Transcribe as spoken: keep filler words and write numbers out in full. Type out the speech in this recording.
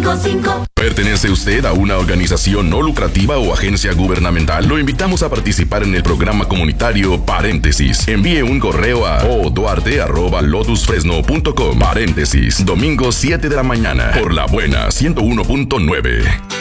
cinco cinco. ¿Pertenece usted a una organización no lucrativa o agencia gubernamental? Lo invitamos a participar en el programa comunitario Paréntesis. Envíe un correo a oduarte arroba lotus fresno punto com. Paréntesis, domingo siete de la mañana, por La Buena ciento uno punto nueve.